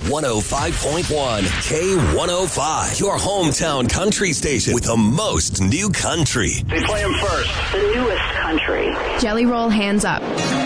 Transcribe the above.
105.1 K105, your hometown country station with the most new country. They play them first. The newest country. Jelly Roll Hands Up.